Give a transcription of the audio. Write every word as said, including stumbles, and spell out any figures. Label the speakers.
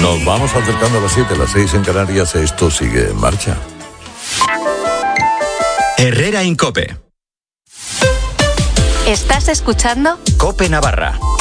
Speaker 1: Nos vamos acercando a las siete, las seis en Canarias. Esto sigue en marcha.
Speaker 2: Herrera Incope.
Speaker 3: ¿Estás escuchando?
Speaker 2: Cope Navarra.